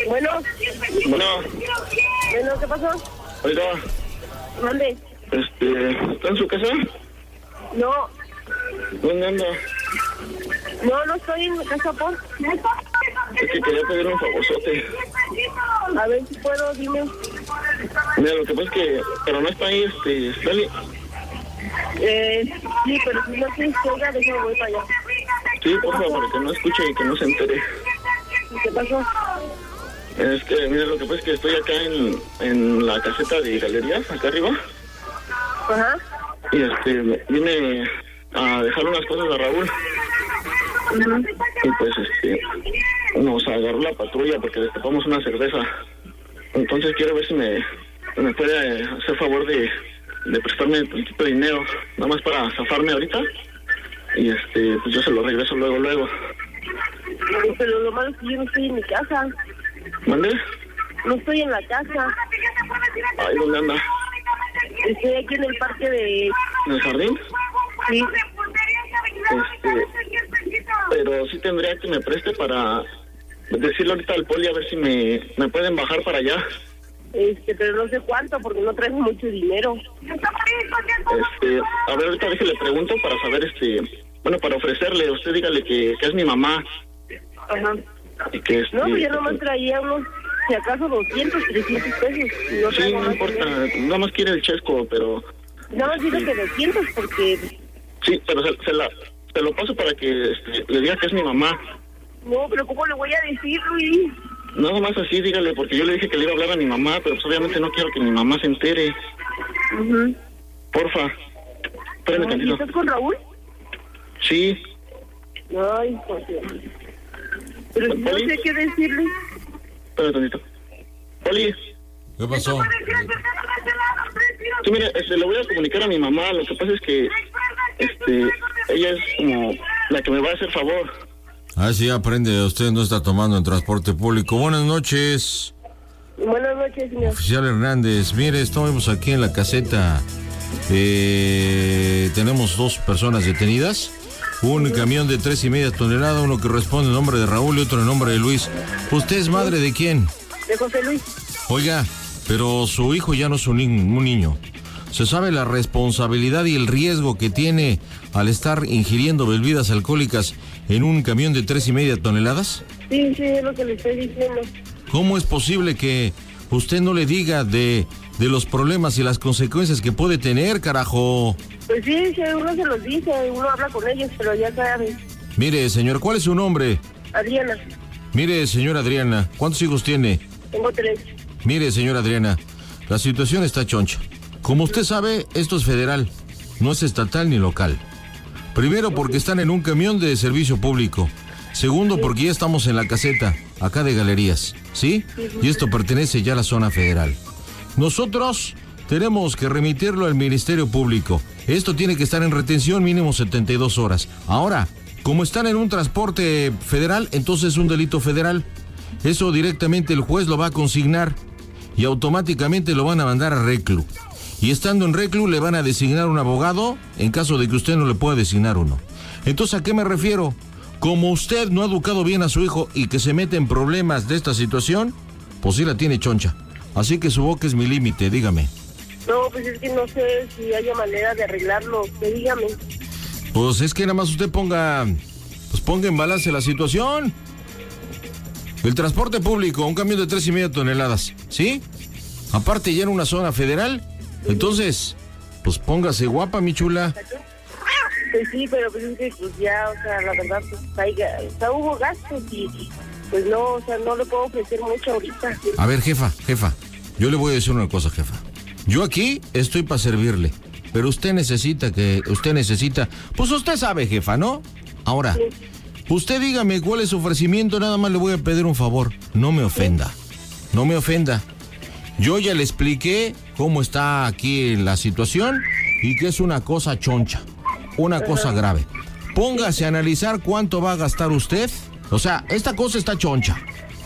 Bueno. Bueno. Bueno, ¿qué pasó? Oiga. ¿Dónde? ¿Está en su casa? No. ¿Dónde anda? No estoy en mi casa, por. Es que quería pedir un favorzote. A ver si puedo, dime. Mira, lo que pasa es que... Pero no está ahí, Lali. Sí, pero si no tienes que oiga, déjame voy para allá. Sí, por favor, para que no escuche y que no se entere. ¿Qué pasó? Es que, mira, lo que pasa es que estoy acá en la caseta de galerías, acá arriba. Ajá. Y vine a dejar unas cosas a Raúl. Y pues, nos agarró la patrulla porque destapamos una cerveza. Entonces quiero ver si me puede hacer favor de prestarme un poquito de dinero, nada más para zafarme ahorita. Y pues yo se lo regreso luego. Pero lo malo es que yo no estoy en mi casa. ¿Mande? No estoy en la casa. Ay, ¿dónde anda? Estoy aquí en el parque de... ¿En el jardín? Sí. Pero sí tendría que me preste para decirle ahorita al poli a ver si me pueden bajar para allá. Pero no sé cuánto porque no traigo mucho dinero. A ver, ahorita déjale pregunto para saber, bueno, para ofrecerle, usted dígale que es mi mamá. Ajá. Y que No, pues yo nomás traía unos, si acaso 200, 300 pesos. No sí, no importa, nada más quiere el chesco, pero... Nada más digo que 200 porque... Sí, pero se lo paso para que le diga que es mi mamá. No, pero ¿cómo le voy a decir, Luis? Nada más así, dígale, porque yo le dije que le iba a hablar a mi mamá, pero pues obviamente no quiero que mi mamá se entere. Porfa. Espérame tantito. ¿Estás con Raúl? Sí. Ay, por Dios. Pero si no sé qué decirle. Espérame tantito. Poli. ¿Qué pasó? Sí, mira, le voy a comunicar a mi mamá. Lo que pasa es que, ella es como la que me va a hacer favor. Ah, sí, aprende, usted no está tomando en transporte público. Buenas noches. Buenas noches, señor. Oficial Hernández, mire, estamos aquí en la caseta. Tenemos 2 personas detenidas. Un camión de 3.5 toneladas, uno que responde en nombre de Raúl y otro en nombre de Luis. ¿Usted es madre de quién? De José Luis. Oiga, pero su hijo ya no es un niño. ¿Se sabe la responsabilidad y el riesgo que tiene al estar ingiriendo bebidas alcohólicas en un camión de 3.5 toneladas? Sí, es lo que le estoy diciendo. ¿Cómo es posible que usted no le diga de los problemas y las consecuencias que puede tener, carajo? Pues sí, uno se los dice, uno habla con ellos, pero ya sabe. Mire, señor, ¿cuál es su nombre? Adriana. Mire, señora Adriana, ¿cuántos hijos tiene? Tengo 3. Mire, señora Adriana, la situación está choncha. Como usted sabe, esto es federal, no es estatal ni local. Primero, porque están en un camión de servicio público. Segundo, porque ya estamos en la caseta, acá de galerías, ¿sí? Y esto pertenece ya a la zona federal. Nosotros tenemos que remitirlo al Ministerio Público. Esto tiene que estar en retención mínimo 72 horas. Ahora, como están en un transporte federal, entonces es un delito federal. Eso directamente el juez lo va a consignar y automáticamente lo van a mandar a reclu. Y estando en reclu le van a designar un abogado en caso de que usted no le pueda designar uno. Entonces, ¿a qué me refiero? Como usted no ha educado bien a su hijo y que se mete en problemas de esta situación, pues sí la tiene choncha. Así que su boca es mi límite, dígame. No, pues es que no sé si haya manera de arreglarlo. Usted dígame. Pues es que nada más usted ponga en balance la situación. El transporte público, un camión de 3.5 toneladas, ¿sí? Aparte ya en una zona federal. Entonces, pues póngase guapa, mi chula. Pues sí, pero pues es que pues ya, o sea, la verdad, pues hubo gastos y pues no, o sea, no le puedo ofrecer mucho ahorita. A ver, jefa, yo le voy a decir una cosa, jefa. Yo aquí estoy para servirle, pero usted necesita, pues usted sabe, jefa, ¿no? Ahora, sí. Usted dígame cuál es su ofrecimiento, nada más le voy a pedir un favor. No me ofenda, no me ofenda. Yo ya le expliqué cómo está aquí la situación y que es una cosa choncha, una cosa grave. Póngase a analizar cuánto va a gastar usted. O sea, esta cosa está choncha.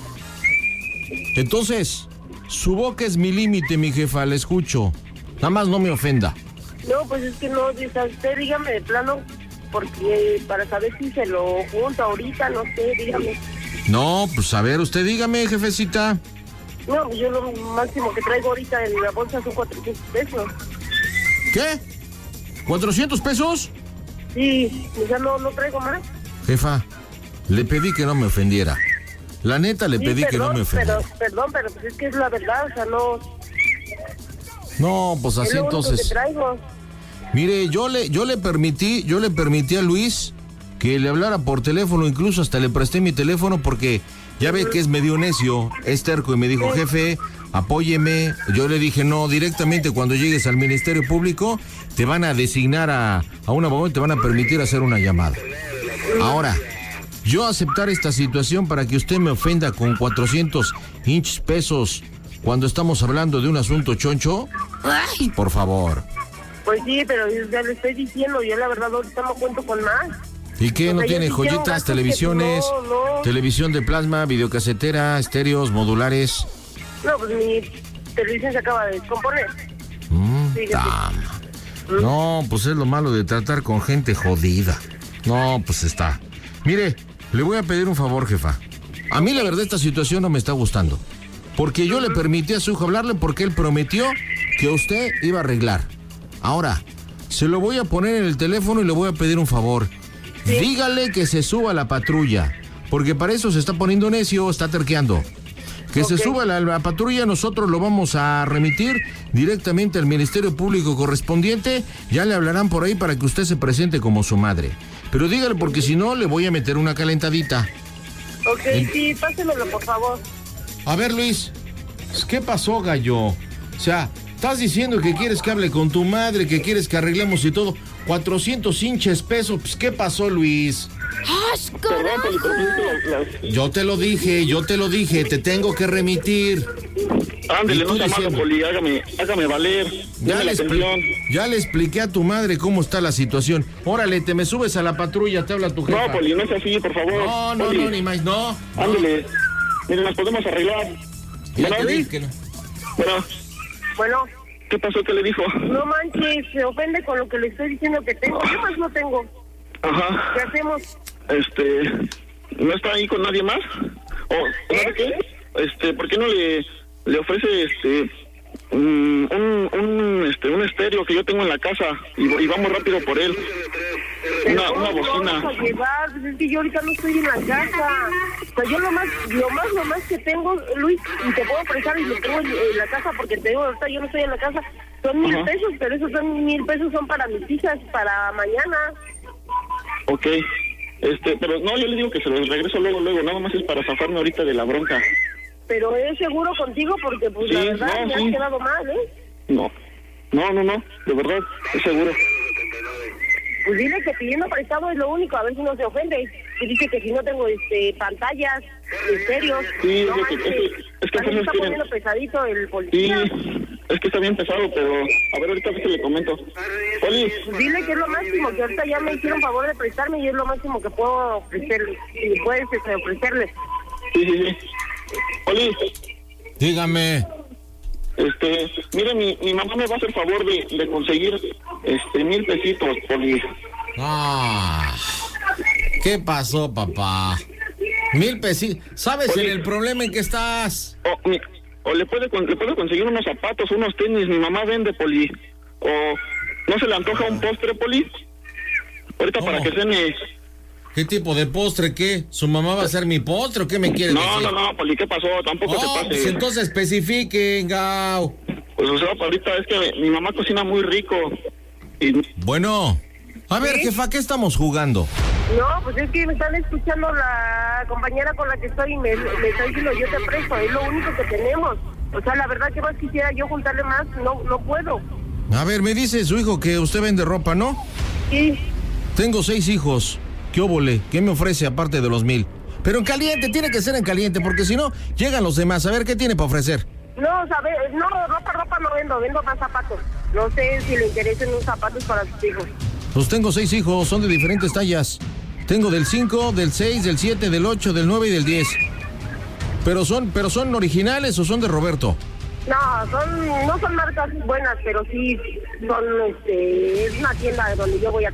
Entonces, su boca es mi límite, mi jefa, le escucho. Nada más no me ofenda. No, pues es que no, o sea, usted dígame de plano, porque para saber si se lo junta ahorita, no sé, dígame. No, pues a ver, usted dígame, jefecita. No, pues yo lo máximo que traigo ahorita en la bolsa son 400 pesos. ¿Qué? ¿400 pesos? Sí, ya no traigo más. Jefa, le pedí que no me ofendiera. La neta, le pedí que no me ofendiera. Perdón, pero pues es que es la verdad, o sea, no... No, pues así es lo único entonces... que traigo. Mire, yo le permití a Luis que le hablara por teléfono, incluso hasta le presté mi teléfono porque ya ve que es medio necio, es terco y me dijo, jefe, apóyeme. Yo le dije, no, directamente cuando llegues al Ministerio Público te van a designar a un abogado y te van a permitir hacer una llamada. Ahora, yo aceptar esta situación para que usted me ofenda con 400 pesos cuando estamos hablando de un asunto choncho, ay, por favor. Pues sí, pero ya le estoy diciendo, yo la verdad ahorita no cuento con más. ¿Y qué? ¿No tiene joyitas, televisiones, no. televisión de plasma, videocasetera, estéreos, modulares? No, pues mi televisión se acaba de descomponer. No, pues es lo malo de tratar con gente jodida. No, pues está. Mire, le voy a pedir un favor, jefa. A mí la verdad esta situación no me está gustando. Porque yo le permití a su hijo hablarle porque él prometió que usted iba a arreglar. Ahora, se lo voy a poner en el teléfono y le voy a pedir un favor. ¿Sí? Dígale que se suba a la patrulla, porque para eso se está poniendo necio, está terqueando. Que se suba a la patrulla, nosotros lo vamos a remitir directamente al Ministerio Público correspondiente. Ya le hablarán por ahí para que usted se presente como su madre. Pero dígale, porque si no, le voy a meter una calentadita. Ok, sí, pásemelo, por favor. A ver, Luis, ¿qué pasó, gallo? O sea, estás diciendo que quieres que hable con tu madre, que quieres que arreglemos y todo. 400 pesos, pues, ¿qué pasó, Luis? Yo te lo dije, te tengo que remitir. Ándale, no sea malo, Poli, hágame valer. Ya le expliqué a tu madre cómo está la situación. Órale, te me subes a la patrulla, te habla tu jefa. No, Poli, no es así, por favor. No, ni más, no. Ándale, mire, nos podemos arreglar. Ya te dije que no. Bueno. ¿Qué pasó? ¿Qué le dijo? No manches, se ofende con lo que le estoy diciendo que tengo. ¿Qué más no tengo? Ajá. ¿Qué hacemos? ¿No está ahí con nadie más? ¿O sabe qué? ¿Por qué no le ofrece un estéreo que yo tengo en la casa y vamos rápido por él? Una bocina. Vamos a llevar, pues es que yo ahorita no estoy en la casa. O sea, yo lo más que tengo, Luis, y te puedo prestar y lo tengo en la casa porque te digo, ahorita yo no estoy en la casa, son 1,000 pesos, pero esos 1,000 pesos son para mis hijas, para mañana. Ok, pero no, yo le digo que se los regreso luego, nada más es para zafarme ahorita de la bronca. Pero es seguro contigo porque, pues, sí, la verdad, me has quedado mal, ¿eh? No, de verdad, es seguro. Pues dile que pidiendo prestado es lo único, a ver si no se ofende. Y dice que si no tengo pantallas, estéreos. Sí, no es que a mí me está poniendo pesadito el policía. Sí, es que está bien pesado, pero a ver, ahorita que le comento. Poli. Dile que es lo máximo, que ahorita ya me hicieron favor de prestarme y es lo máximo que puedo ofrecerle. Si puedes ofrecerle. Sí. Poli. Dígame. Mire, mi mamá me va a hacer favor de conseguir 1,000 pesitos, Poli. ¿Qué pasó, papá? 1,000 pesitos. ¿Sabes en el problema en que estás? O le puede conseguir unos zapatos, unos tenis. Mi mamá vende, Poli. O no se le antoja un postre, Poli. Ahorita para que cene. ¿Qué tipo de postre? ¿Qué? ¿Su mamá va a ser mi postre o qué me quiere decir? No, Poli, ¿qué pasó? Tampoco te pases. Pues entonces especifiquen, Gao. Pues o sea, ahorita es que mi mamá cocina muy rico. Bueno, a ver, jefa, ¿qué estamos jugando? No, pues es que me están escuchando la compañera con la que estoy y me está diciendo yo te presto, es lo único que tenemos. O sea, la verdad que más quisiera yo juntarle más, no puedo. A ver, me dice su hijo que usted vende ropa, ¿no? Sí. Tengo 6 hijos. ¿Qué óvole? ¿Qué me ofrece aparte de los 1,000? Pero en caliente, tiene que ser en caliente, porque si no, llegan los demás. A ver, ¿qué tiene para ofrecer? No, ropa no vendo más zapatos. No sé si le interesan unos zapatos para sus hijos. Pues tengo 6 hijos, son de diferentes tallas. Tengo del 5, del 6, del 7, del 8, del 9 y del 10. ¿Pero son originales o son de Roberto? No son marcas buenas, pero sí son, es una tienda donde yo voy a